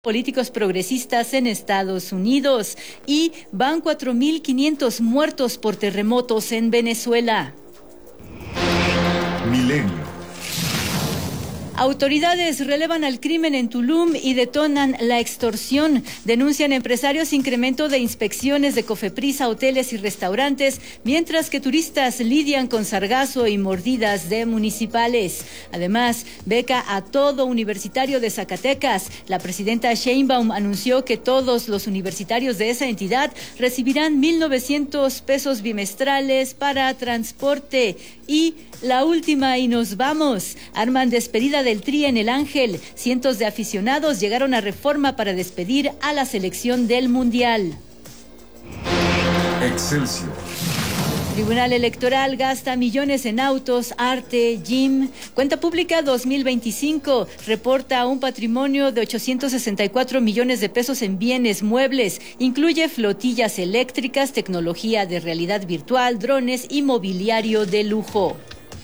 políticos progresistas en Estados Unidos y van 4.500 muertos por terremotos en Venezuela. Milenio. Autoridades relevan al crimen en Tulum y detonan la extorsión. Denuncian empresarios incremento de inspecciones de Cofepris a hoteles y restaurantes, mientras que turistas lidian con sargazo y mordidas de municipales. Además, beca a todo universitario de Zacatecas. La presidenta Sheinbaum anunció que todos los universitarios de esa entidad recibirán 1,900 pesos bimestrales para transporte. Y la última y nos vamos. Arman despedida del Tri en El Ángel. Cientos de aficionados llegaron a Reforma para despedir a la selección del Mundial. Excelsior. Tribunal Electoral gasta millones en autos, arte, gym. Cuenta Pública 2025 reporta un patrimonio de 864 millones de pesos en bienes muebles. Incluye flotillas eléctricas, tecnología de realidad virtual, drones y mobiliario de lujo.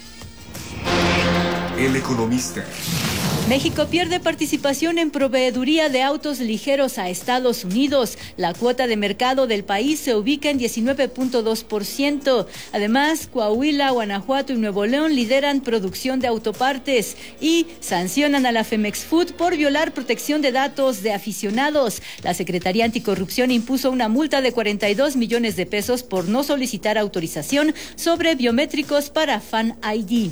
El Economista. México pierde participación en proveeduría de autos ligeros a Estados Unidos. La cuota de mercado del país se ubica en 19.2%. Además, Coahuila, Guanajuato y Nuevo León lideran producción de autopartes y sancionan a la Femex Food por violar protección de datos de aficionados. La Secretaría Anticorrupción impuso una multa de 42 millones de pesos por no solicitar autorización sobre biométricos para Fan ID.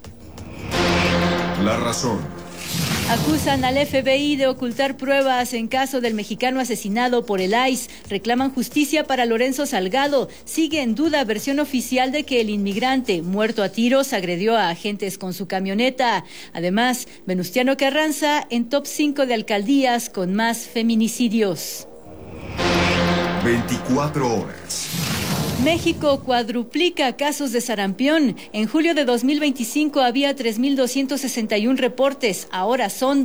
La Razón. Acusan al FBI de ocultar pruebas en caso del mexicano asesinado por el ICE. Reclaman justicia para Lorenzo Salgado. Sigue en duda versión oficial de que el inmigrante muerto a tiros agredió a agentes con su camioneta. Además, Venustiano Carranza en top 5 de alcaldías con más feminicidios. 24 horas. México cuadruplica casos de sarampión. En julio de 2025 había 3.261 reportes, ahora son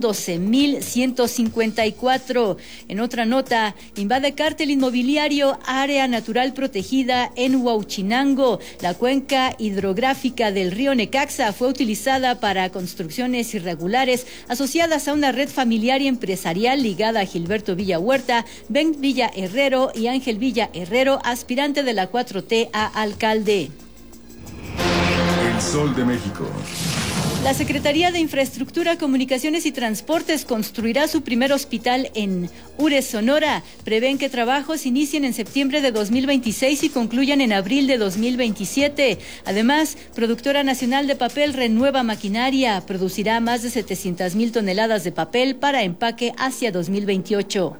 12.154. En otra nota, invade cártel inmobiliario área natural protegida en Huauchinango. La cuenca hidrográfica del río Necaxa fue utilizada para construcciones irregulares asociadas a una red familiar y empresarial ligada a Gilberto Villa Huerta, Ben Villa Herrero y Ángel Villa Herrero, aspirante de la 4T a alcalde. El Sol de México. La Secretaría de Infraestructura, Comunicaciones y Transportes construirá su primer hospital en Ures, Sonora. Prevén que trabajos inicien en septiembre de 2026 y concluyan en abril de 2027. Además, Productora Nacional de Papel renueva maquinaria. Producirá más de 700,000 toneladas de papel para empaque hacia 2028.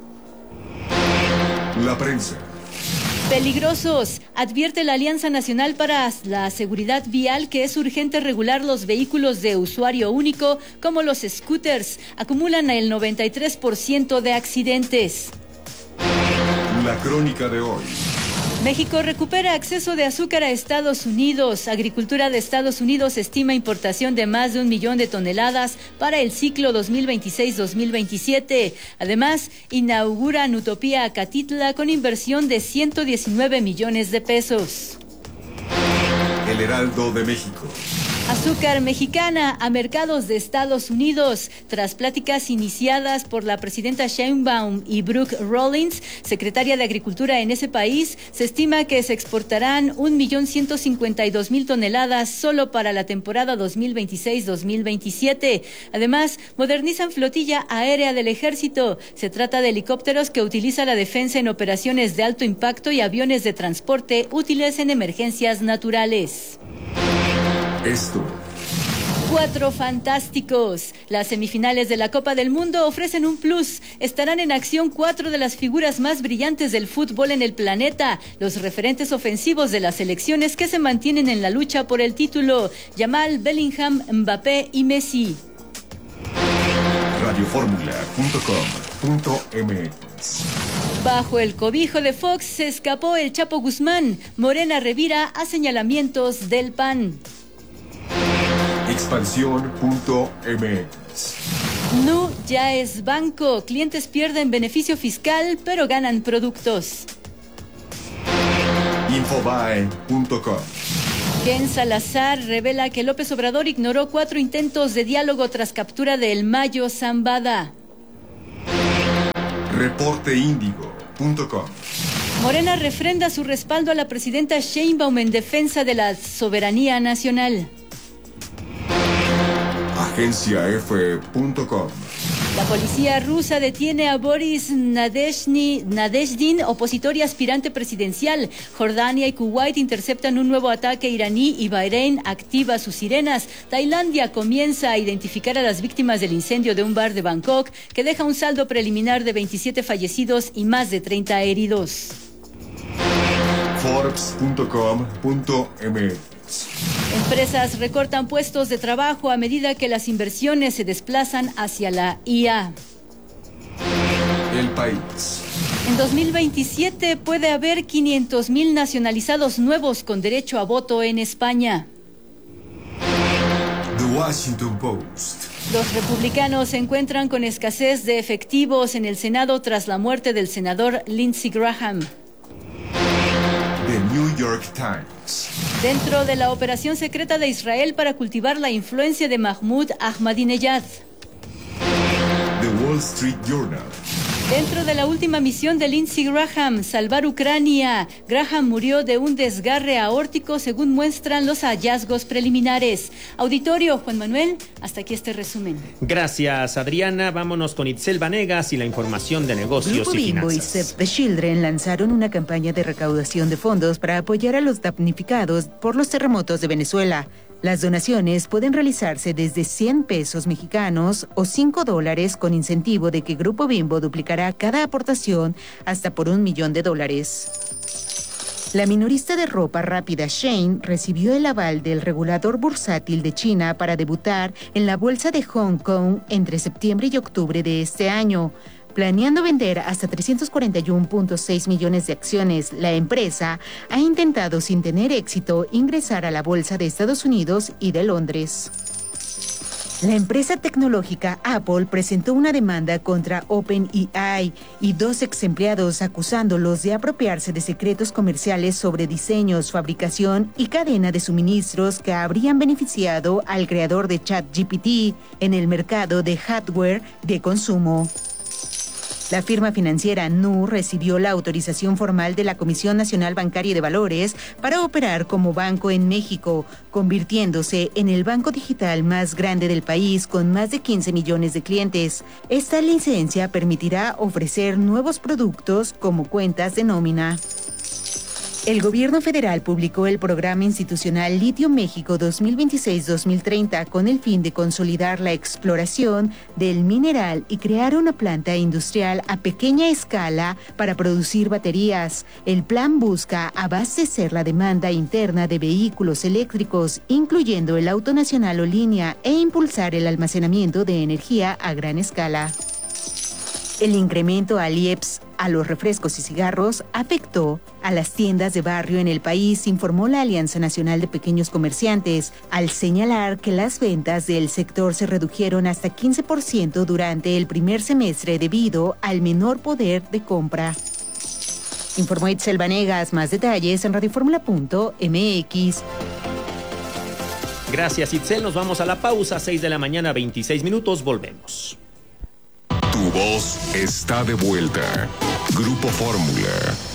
La Prensa. Peligrosos. Advierte la Alianza Nacional para la Seguridad Vial que es urgente regular los vehículos de usuario único como los scooters. Acumulan el 93% de accidentes. La crónica de hoy. México recupera acceso de azúcar a Estados Unidos. Agricultura de Estados Unidos estima importación de más de 1 millón de toneladas para el ciclo 2026-2027. Además, inauguran Utopía Acatitla con inversión de 119 millones de pesos. El Heraldo de México. Azúcar mexicana a mercados de Estados Unidos. Tras pláticas iniciadas por la presidenta Sheinbaum y Brooke Rollins, secretaria de Agricultura en ese país, se estima que se exportarán 1,152,000 toneladas solo para la temporada 2026-2027. Además, modernizan flotilla aérea del ejército. Se trata de helicópteros que utiliza la defensa en operaciones de alto impacto y aviones de transporte útiles en emergencias naturales. Esto. 4 fantásticos. Las semifinales de la Copa del Mundo ofrecen un plus. Estarán en acción 4 de las figuras más brillantes del fútbol en el planeta. Los referentes ofensivos de las selecciones que se mantienen en la lucha por el título. Yamal, Bellingham, Mbappé y Messi. Radioformula.com.mx. Bajo el cobijo de Fox se escapó el Chapo Guzmán. Morena revira a señalamientos del PAN. Expansión.mx. Nu ya es banco. Clientes pierden beneficio fiscal, pero ganan productos. Infobae.com. Ken Salazar revela que López Obrador ignoró 4 intentos de diálogo tras captura de El Mayo Zambada. Reporteindigo.com. Morena refrenda su respaldo a la presidenta Sheinbaum en defensa de la soberanía nacional. Agenciaf.com. La policía rusa detiene a Boris Nadezhdin, opositor y aspirante presidencial. Jordania y Kuwait interceptan un nuevo ataque iraní y Bahrein activa sus sirenas. Tailandia comienza a identificar a las víctimas del incendio de un bar de Bangkok, que deja un saldo preliminar de 27 fallecidos y más de 30 heridos. Forbes.com.mx. Empresas recortan puestos de trabajo a medida que las inversiones se desplazan hacia la IA. El País. En 2027 puede haber 500,000 nacionalizados nuevos con derecho a voto en España. The Washington Post. Los republicanos se encuentran con escasez de efectivos en el Senado tras la muerte del senador Lindsey Graham. The New York Times. Dentro de la operación secreta de Israel para cultivar la influencia de Mahmoud Ahmadinejad. The Wall Street Journal. Dentro de la última misión de Lindsey Graham, salvar Ucrania, Graham murió de un desgarre aórtico según muestran los hallazgos preliminares. Auditorio, Juan Manuel, hasta aquí este resumen. Gracias, Adriana. Vámonos con Itzel Vanegas y la información de negocios Grupo y Bimbo finanzas. y Save the Children lanzaron una campaña de recaudación de fondos para apoyar a los damnificados por los terremotos de Venezuela. Las donaciones pueden realizarse desde 100 pesos mexicanos o $5 con incentivo de que Grupo Bimbo duplicará cada aportación hasta por $1 millón. La minorista de ropa rápida Shein recibió el aval del regulador bursátil de China para debutar en la bolsa de Hong Kong entre septiembre y octubre de este año. Planeando vender hasta 341.6 millones de acciones, la empresa ha intentado sin tener éxito ingresar a la bolsa de Estados Unidos y de Londres. La empresa tecnológica Apple presentó una demanda contra OpenAI y 2 exempleados acusándolos de apropiarse de secretos comerciales sobre diseños, fabricación y cadena de suministros que habrían beneficiado al creador de ChatGPT en el mercado de hardware de consumo. La firma financiera Nu recibió la autorización formal de la Comisión Nacional Bancaria y de Valores para operar como banco en México, convirtiéndose en el banco digital más grande del país con más de 15 millones de clientes. Esta licencia permitirá ofrecer nuevos productos como cuentas de nómina. El gobierno federal publicó el programa institucional Litio México 2026-2030 con el fin de consolidar la exploración del mineral y crear una planta industrial a pequeña escala para producir baterías. El plan busca abastecer la demanda interna de vehículos eléctricos, incluyendo el auto nacional o línea, e impulsar el almacenamiento de energía a gran escala. El incremento al IEPS a los refrescos y cigarros afectó a las tiendas de barrio en el país, informó la Alianza Nacional de Pequeños Comerciantes, al señalar que las ventas del sector se redujeron hasta 15% durante el primer semestre debido al menor poder de compra. Informó Itzel Vanegas. Más detalles en radioformula.mx. Gracias, Itzel. Nos vamos a la pausa. 6 de la mañana, 26 minutos. Volvemos. Tu voz está de vuelta. Grupo Fórmula.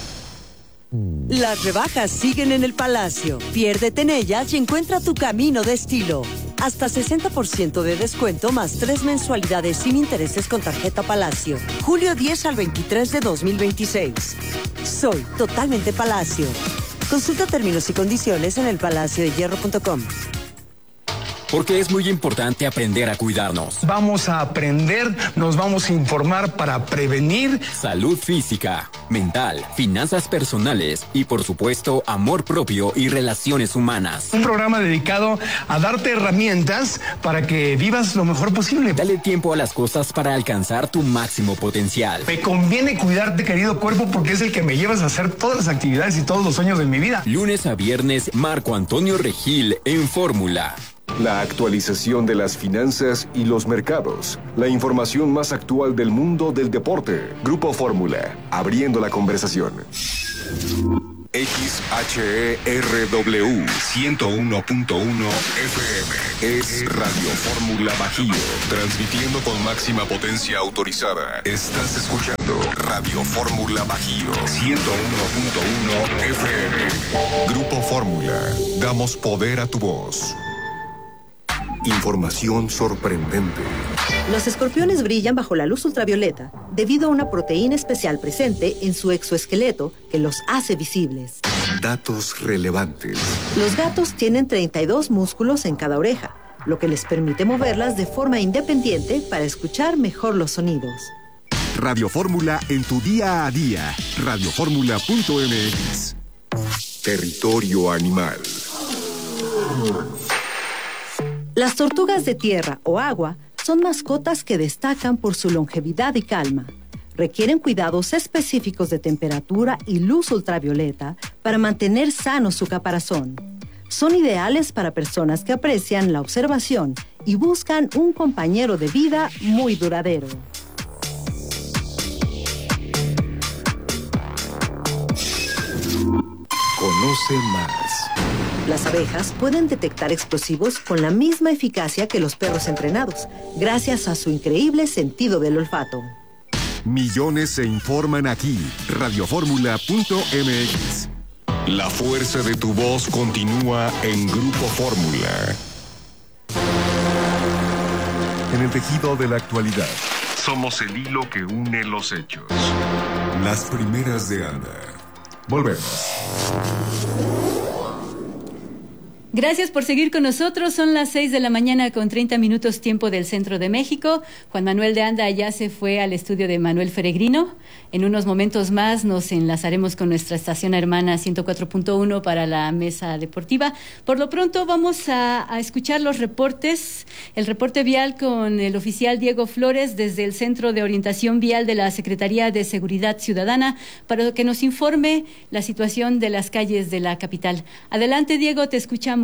Las rebajas siguen en el Palacio. Piérdete en ellas y encuentra tu camino de estilo. Hasta 60% de descuento más 3 mensualidades sin intereses con tarjeta Palacio. Julio 10 al 23 de 2026. Soy totalmente Palacio. Consulta términos y condiciones en elpalaciodehierro.com. Porque es muy importante aprender a cuidarnos. Vamos a aprender, nos vamos a informar para prevenir. Salud física, mental, finanzas personales y, por supuesto, amor propio y relaciones humanas. Un programa dedicado a darte herramientas para que vivas lo mejor posible. Dale tiempo a las cosas para alcanzar tu máximo potencial. Me conviene cuidarte, querido cuerpo, porque es el que me llevas a hacer todas las actividades y todos los sueños de mi vida. Lunes a viernes, Marco Antonio Regil en Fórmula. La actualización de las finanzas y los mercados. La información más actual del mundo del deporte. Grupo Fórmula, abriendo la conversación. XHERW 101.1 FM es Radio Fórmula Bajío, transmitiendo con máxima potencia autorizada. Estás escuchando Radio Fórmula Bajío 101.1 FM. Grupo Fórmula, damos poder a tu voz. Información sorprendente. Los escorpiones brillan bajo la luz ultravioleta debido a una proteína especial presente en su exoesqueleto que los hace visibles. Datos relevantes. Los gatos tienen 32 músculos en cada oreja, lo que les permite moverlas de forma independiente para escuchar mejor los sonidos. Radio Fórmula en tu día a día. Radioformula.mx. Territorio animal. Las tortugas de tierra o agua son mascotas que destacan por su longevidad y calma. Requieren cuidados específicos de temperatura y luz ultravioleta para mantener sano su caparazón. Son ideales para personas que aprecian la observación y buscan un compañero de vida muy duradero. Conoce más. Las abejas pueden detectar explosivos con la misma eficacia que los perros entrenados, gracias a su increíble sentido del olfato. Millones se informan aquí. Radioformula.mx. La fuerza de tu voz continúa en Grupo Fórmula. En el tejido de la actualidad, somos el hilo que une los hechos. Las primeras de Anda. Volvemos. Gracias por seguir con nosotros. Son las 6 de la mañana con 30 minutos tiempo del centro de México. Juan Manuel de Anda ya se fue al estudio de Manuel Feregrino. En unos momentos más nos enlazaremos con nuestra estación hermana 104.1 para la mesa deportiva. Por lo pronto vamos a escuchar los reportes. El reporte vial con el oficial Diego Flores desde el Centro de Orientación Vial de la Secretaría de Seguridad Ciudadana para que nos informe la situación de las calles de la capital. Adelante, Diego, te escuchamos.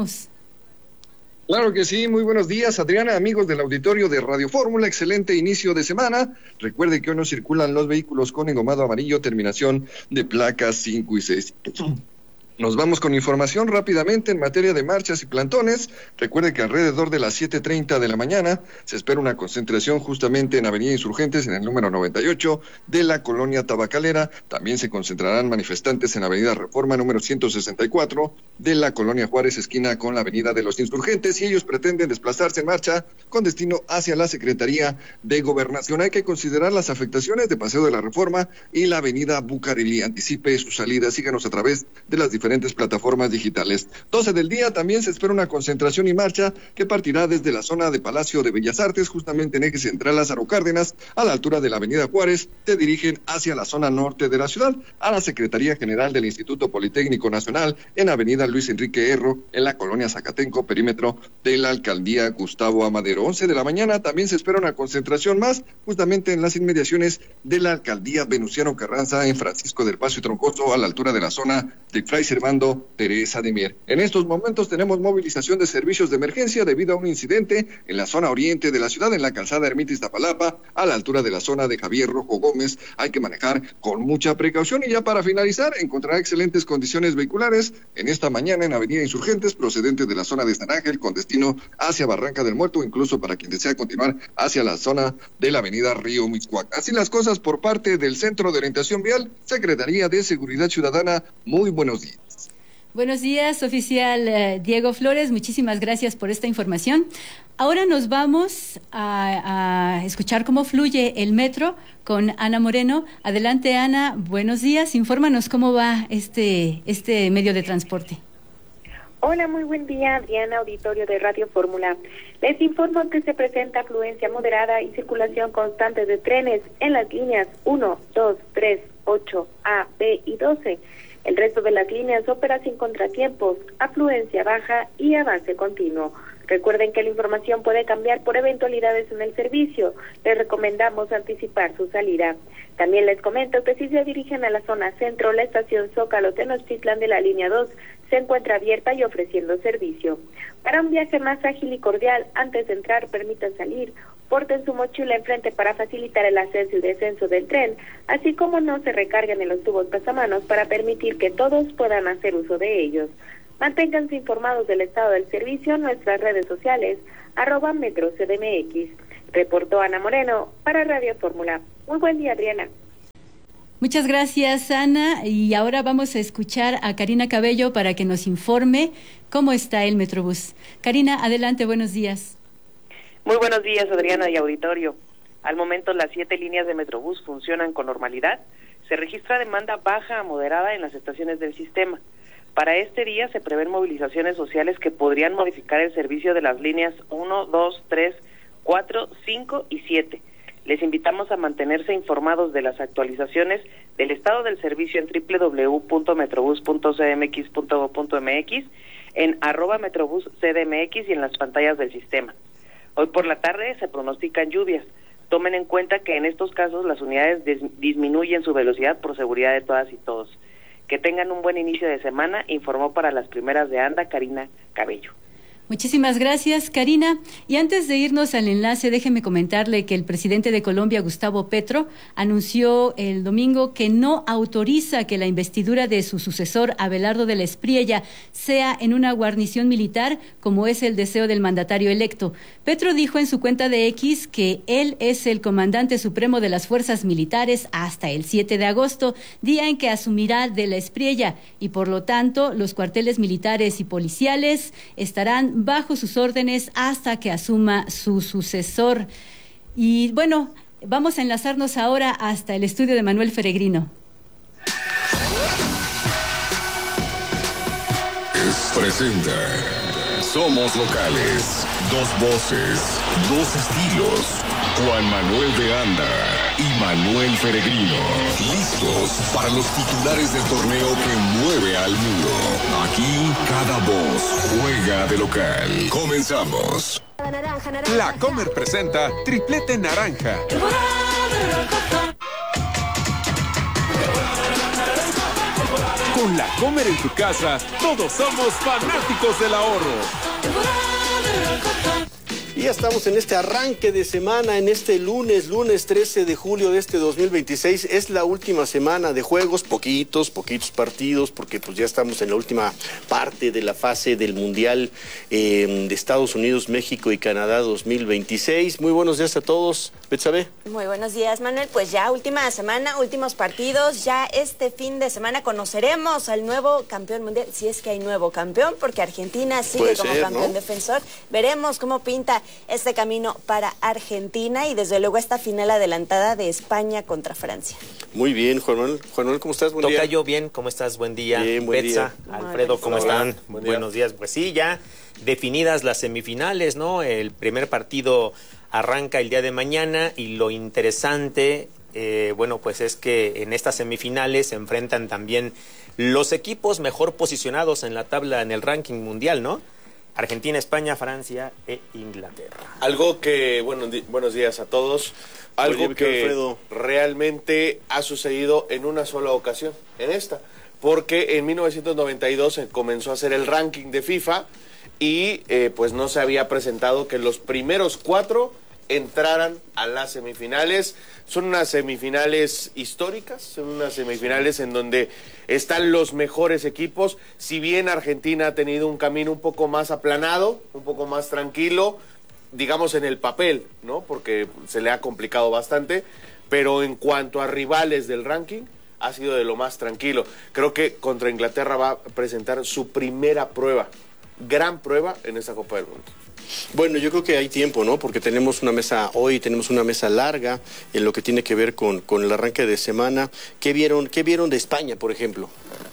Claro que sí, muy buenos días, Adriana, amigos del auditorio de Radio Fórmula, excelente inicio de semana. Recuerde que hoy no circulan los vehículos con engomado amarillo, terminación de placas 5 y 6. Nos vamos con información rápidamente en materia de marchas y plantones. Recuerde que alrededor de las 7:30 de la mañana se espera una concentración justamente en Avenida Insurgentes, en el número 98 de la colonia Tabacalera. También se concentrarán manifestantes en Avenida Reforma, número 164 de la colonia Juárez, esquina con la Avenida de los Insurgentes, y ellos pretenden desplazarse en marcha con destino hacia la Secretaría de Gobernación. Hay que considerar las afectaciones de Paseo de la Reforma y la Avenida Bucareli. Anticipe su salida, síganos a través de las diferentes plataformas digitales. 12 del día también se espera una concentración y marcha que partirá desde la zona de Palacio de Bellas Artes, justamente en eje central Lázaro Cárdenas, a la altura de la Avenida Juárez. Se dirigen hacia la zona norte de la ciudad, a la Secretaría General del Instituto Politécnico Nacional, en Avenida Luis Enrique Erro, en la colonia Zacatenco, perímetro de la Alcaldía Gustavo Amadero. 11 de la mañana también se espera una concentración más, justamente en las inmediaciones de la Alcaldía Venustiano Carranza, en Francisco del Paso y Troncoso, a la altura de la zona de Fray Servando Teresa de Mier. En estos momentos tenemos movilización de servicios de emergencia debido a un incidente en la zona oriente de la ciudad, en la calzada Ermita Iztapalapa, a la altura de la zona de Javier Rojo Gómez. Hay que manejar con mucha precaución. Y ya para finalizar, encontrará excelentes condiciones vehiculares en esta mañana en Avenida Insurgentes, procedente de la zona de San Ángel, con destino hacia Barranca del Muerto, incluso para quien desea continuar hacia la zona de la Avenida Río Mixcoac. Así las cosas por parte del Centro de Orientación Vial, Secretaría de Seguridad Ciudadana. Muy buenos días. Buenos días, oficial Diego Flores. Muchísimas gracias por esta información. Ahora nos vamos a escuchar cómo fluye el metro con Ana Moreno. Adelante, Ana. Buenos días. Infórmanos cómo va este medio de transporte. Hola, muy buen día, Adriana, auditorio de Radio Fórmula. Les informo que se presenta afluencia moderada y circulación constante de trenes en las líneas 1, 2, 3, 8, A, B y 12. El resto de las líneas opera sin contratiempos, afluencia baja y avance continuo. Recuerden que la información puede cambiar por eventualidades en el servicio. Les recomendamos anticipar su salida. También les comento que si se dirigen a la zona centro, la estación Zócalo Tenochtitlan de la línea 2 se encuentra abierta y ofreciendo servicio. Para un viaje más ágil y cordial, antes de entrar, permitan salir Porten su mochila enfrente para facilitar el ascenso y descenso del tren, así como no se recarguen en los tubos pasamanos para permitir que todos puedan hacer uso de ellos. Manténganse informados del estado del servicio en nuestras redes sociales, @MetroCDMX. Reportó Ana Moreno para Radio Fórmula. Muy buen día, Adriana. Muchas gracias, Ana. Y ahora vamos a escuchar a Karina Cabello para que nos informe cómo está el Metrobús. Karina, adelante, buenos días. Muy buenos días, Adriana y auditorio. Al momento, las 7 líneas de Metrobús funcionan con normalidad. Se registra demanda baja a moderada en las estaciones del sistema. Para este día se prevén movilizaciones sociales que podrían modificar el servicio de las líneas 1, 2, 3, 4, 5 y 7. Les invitamos a mantenerse informados de las actualizaciones del estado del servicio en www.metrobus.cdmx.gov.mx, en @MetrobúsCDMX y en las pantallas del sistema. Hoy por la tarde se pronostican lluvias. Tomen en cuenta que en estos casos las unidades disminuyen su velocidad por seguridad de todas y todos. Que tengan un buen inicio de semana, informó para las primeras de ANDA Karina Cabello. Muchísimas gracias, Karina. Y antes de irnos al enlace, déjeme comentarle que el presidente de Colombia, Gustavo Petro, anunció el domingo que no autoriza que la investidura de su sucesor, Abelardo de la Espriella, sea en una guarnición militar, como es el deseo del mandatario electo. Petro dijo en su cuenta de X que él es el comandante supremo de las fuerzas militares hasta el 7 de agosto, día en que asumirá de la Espriella, y por lo tanto los cuarteles militares y policiales estarán bajo sus órdenes hasta que asuma su sucesor. Y bueno, vamos a enlazarnos ahora hasta el estudio de Manuel Feregrino. Presenta Somos Locales, 2 voces, 2 estilos. Juan Manuel de Anda y Manuel Feregrino, listos para los titulares del torneo que mueve al mundo. Aquí cada voz juega de local. Comenzamos. La Comer presenta Triplete Naranja. Con La Comer en tu casa, todos somos fanáticos del ahorro. Y ya estamos en este arranque de semana, en este lunes 13 de julio de este 2026. Es la última semana de juegos, poquitos partidos, porque pues ya estamos en la última parte de la fase del Mundial de Estados Unidos, México y Canadá 2026. Muy buenos días a todos. Betsabe. Muy buenos días, Manuel. Pues ya última semana, últimos partidos. Ya este fin de semana conoceremos al nuevo campeón mundial, si es que hay nuevo campeón, porque Argentina sigue como campeón defensor. Veremos cómo pinta este camino para Argentina y desde luego esta final adelantada de España contra Francia. Muy bien, Juan Manuel. Juan Manuel, ¿cómo estás? Buen día. Tocayo, bien, ¿cómo estás? Buen día. Bien, buen Betsa, día. Alfredo, ¿cómo están? Buenos días. Pues sí, ya definidas las semifinales, ¿no? El primer partido arranca el día de mañana y lo interesante, bueno, pues es que en estas semifinales se enfrentan también los equipos mejor posicionados en la tabla, en el ranking mundial, ¿no? Argentina, España, Francia e Inglaterra. Algo que, buenos días a todos, algo que Alfredo realmente ha sucedido en una sola ocasión, en esta, porque en 1992 se comenzó a hacer el ranking de FIFA y pues no se había presentado que los primeros 4 entraran a las semifinales. Son unas semifinales históricas, son unas semifinales en donde están los mejores equipos. Si bien Argentina ha tenido un camino un poco más aplanado, un poco más tranquilo, digamos en el papel, ¿no? Porque se le ha complicado bastante, pero en cuanto a rivales del ranking, ha sido de lo más tranquilo. Creo que contra Inglaterra va a presentar su primera prueba, gran prueba en esta Copa del Mundo. Bueno, yo creo que hay tiempo, ¿no? Porque tenemos una mesa larga en lo que tiene que ver con el arranque de semana. ¿Qué vieron de España, por ejemplo?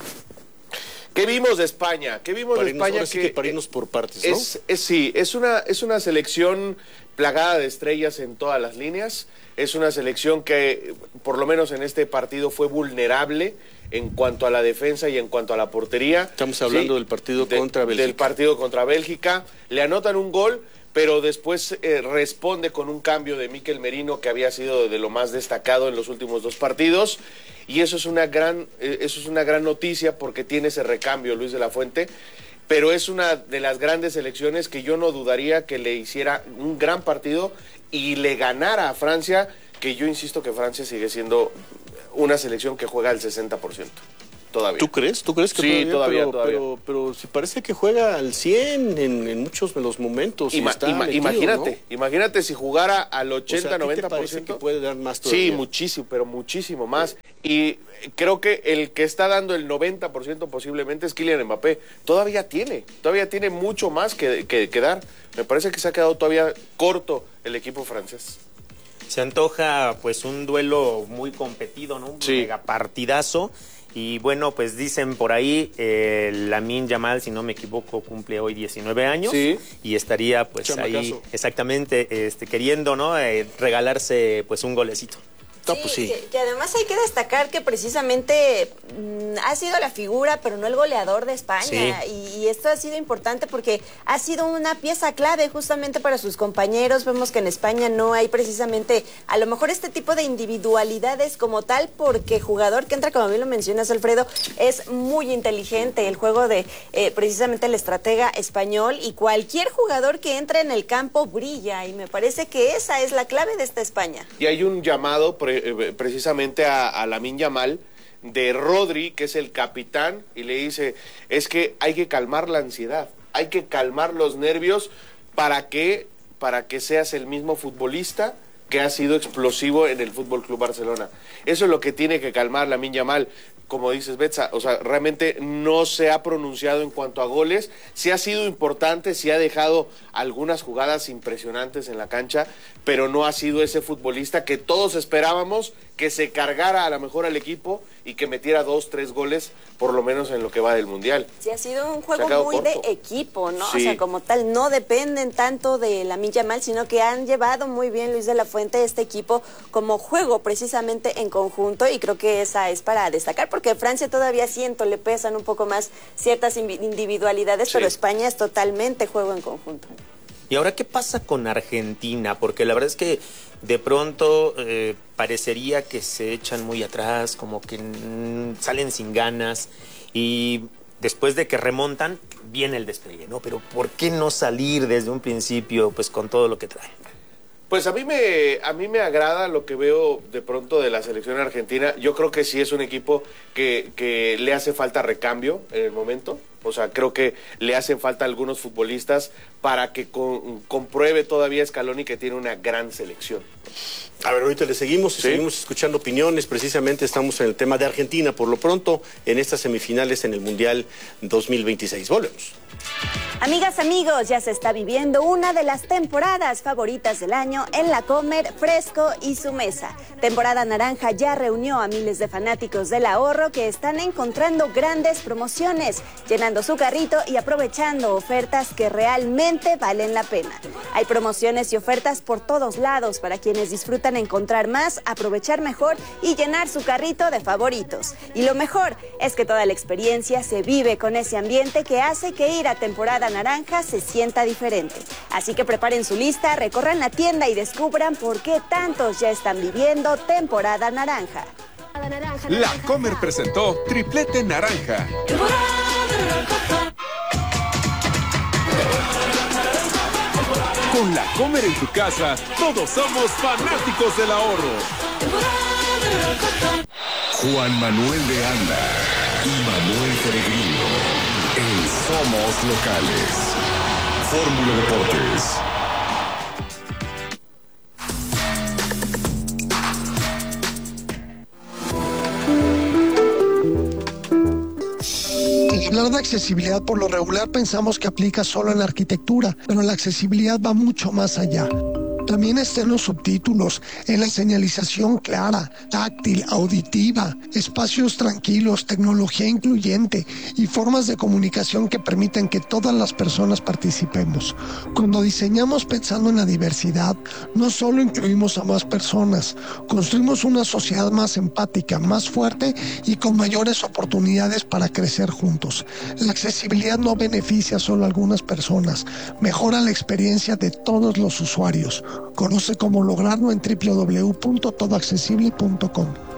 ¿Qué vimos de España? Ahora sí que para irnos por partes, ¿no? Es una selección plagada de estrellas en todas las líneas. Es una selección que, por lo menos en este partido, fue vulnerable en cuanto a la defensa y en cuanto a la portería. Estamos hablando del partido contra Bélgica. Del partido contra Bélgica. Le anotan un gol, pero después responde con un cambio de Mikel Merino, que había sido de lo más destacado en los últimos 2 partidos. Y eso es una gran noticia, porque tiene ese recambio Luis de la Fuente. Pero es una de las grandes selecciones que yo no dudaría que le hiciera un gran partido y le ganara a Francia, que yo insisto que Francia sigue siendo una selección que juega al 60%. Todavía. ¿Tú crees? ¿Tú crees que sí, todavía? Pero si parece que juega al 100 en muchos de los momentos. Imagínate si jugara al 80, 90%. Parece que puede dar más todavía. Sí, muchísimo, pero muchísimo más. Y creo que el que está dando el 90% posiblemente es Kylian Mbappé. Todavía tiene mucho más que dar. Me parece que se ha quedado todavía corto el equipo francés. Se antoja pues un duelo muy competido, ¿no? Un mega partidazo. Y bueno, pues dicen por ahí, Lamine Yamal, si no me equivoco, cumple hoy 19 años. Sí. Y estaría pues ahí exactamente queriendo, ¿no? Regalarse pues un golecito. Sí, pues sí. Que además hay que destacar que precisamente ha sido la figura, pero no el goleador de España. Sí. Y esto ha sido importante porque ha sido una pieza clave justamente para sus compañeros. Vemos que en España no hay precisamente, a lo mejor este tipo de individualidades como tal, porque jugador que entra, como bien lo mencionas, Alfredo, es muy inteligente. El juego de precisamente el estratega español, y cualquier jugador que entre en el campo brilla. Y me parece que esa es la clave de esta España. Y hay un llamado precisamente a Lamine Yamal de Rodri, que es el capitán, y le dice, es que hay que calmar la ansiedad, hay que calmar los nervios para que seas el mismo futbolista que ha sido explosivo en el Fútbol Club Barcelona. Eso es lo que tiene que calmar Lamine Yamal. Como dices, Betsa, o sea, realmente no se ha pronunciado en cuanto a goles. Sí ha sido importante, sí ha dejado algunas jugadas impresionantes en la cancha, pero no ha sido ese futbolista que todos esperábamos que se cargara a lo mejor al equipo y que metiera 2, 3 goles, por lo menos en lo que va del Mundial. Sí, ha sido un juego muy de equipo, ¿no? Sí. O sea, como tal, no dependen tanto de Lamine Yamal, sino que han llevado muy bien Luis de la Fuente este equipo como juego precisamente en conjunto, y creo que esa es para destacar, porque Francia todavía le pesan un poco más ciertas individualidades, sí. Pero España es totalmente juego en conjunto. ¿Y ahora qué pasa con Argentina? Porque la verdad es que de pronto parecería que se echan muy atrás, como que salen sin ganas, y después de que remontan, viene el despliegue, ¿no? Pero ¿por qué no salir desde un principio pues con todo lo que trae? Pues a mí me agrada lo que veo de pronto de la selección argentina. Yo creo que sí es un equipo que le hace falta recambio en el momento. O sea, creo que le hacen falta algunos futbolistas para que compruebe todavía Scaloni que tiene una gran selección. A ver, ahorita le seguimos y seguimos escuchando opiniones. Precisamente estamos en el tema de Argentina, por lo pronto, en estas semifinales en el Mundial 2026. Volvemos. Amigas, amigos, ya se está viviendo una de las temporadas favoritas del año en La Comer, Fresco y Su Mesa. Temporada naranja ya reunió a miles de fanáticos del ahorro que están encontrando grandes promociones, llenando su carrito y aprovechando ofertas que realmente valen la pena. Hay promociones y ofertas por todos lados para quienes disfrutan encontrar más, aprovechar mejor y llenar su carrito de favoritos. Y lo mejor es que toda la experiencia se vive con ese ambiente que hace que ir a temporada naranja se sienta diferente. Así que preparen su lista, recorran la tienda y descubran por qué tantos ya están viviendo temporada naranja. La Comer presentó Triplete Naranja. Con La Comer en tu casa, todos somos fanáticos del ahorro. Juan Manuel de Anda y Manuel Peregrino en Somos Locales. Fórmula Deportes. Hablar de accesibilidad por lo regular pensamos que aplica solo en la arquitectura, pero la accesibilidad va mucho más allá. También está en los subtítulos, en la señalización clara, táctil, auditiva, espacios tranquilos, tecnología incluyente y formas de comunicación que permiten que todas las personas participemos. Cuando diseñamos pensando en la diversidad, no solo incluimos a más personas, construimos una sociedad más empática, más fuerte y con mayores oportunidades para crecer juntos. La accesibilidad no beneficia solo a algunas personas, mejora la experiencia de todos los usuarios. Conoce cómo lograrlo en www.todoaccesible.com.